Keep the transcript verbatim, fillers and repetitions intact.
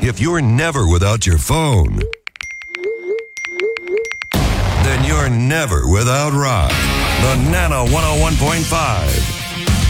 If you're never without your phone, then you're never without rock. The Nano one oh one point five.